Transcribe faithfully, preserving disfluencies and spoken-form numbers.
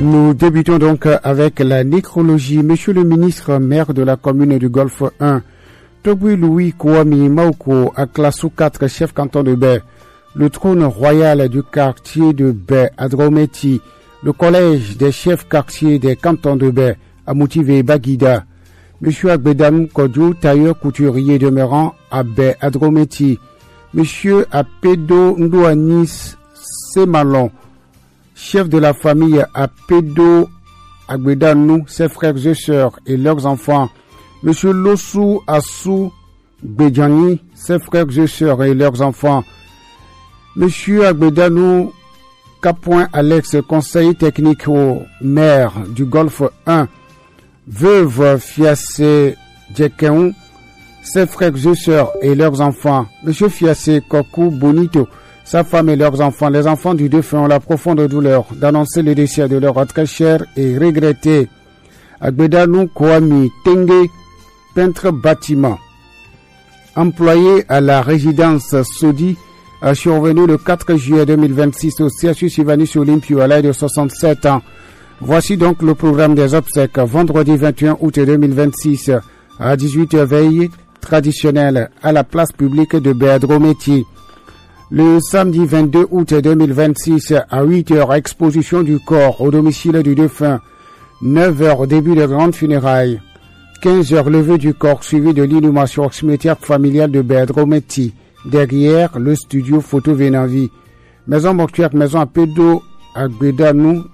Nous débutons donc avec la nécrologie. Monsieur le ministre, maire de la commune du Golfe un, Togui Louis Kouami Maouko, à classe quatre, chef canton de Baie, le trône royal du quartier de Baie à Drometi, le collège des chefs quartiers des cantons de Baie à Moutivé Baguida, Monsieur Agbedam Kodjou, tailleur couturier demeurant à Baie à Drometi, Monsieur Apedo Ndouanis Semalon, chef de la famille Apedo Agbedanou, ses frères et sœurs et leurs enfants, Monsieur Lossou Assou Bedjani, ses frères et sœurs et leurs enfants, Monsieur Agbedanou Capoin Alex, conseiller technique au maire du Golfe un, veuve Fiassé Djekeon, ses frères et sœurs et leurs enfants, Monsieur Fiassé Kokou Bonito, sa femme et leurs enfants. Les enfants du défunt ont la profonde douleur d'annoncer le décès de leur très cher et regretté Agbedanou Kouami Tengue, peintre bâtiment, employé à la résidence Sodi, a survenu le quatre juillet deux mille vingt-six au C H U Sivanus Olympio à l'âge de soixante-sept ans. Voici donc le programme des obsèques. Vendredi vingt et un août deux mille vingt-six à dix-huit heures, veille traditionnelle à la place publique de Baie à Drometi. Le samedi vingt-deux août deux mille vingt-six à huit heures, exposition du corps au domicile du défunt. neuf heures, début de grande funérailles. quinze heures, levée du corps suivi de l'inhumation au cimetière familial de Baie à Drometi. Derrière le studio photo Vénavie. Maison mortuaire, maison à Pédo Agbedanou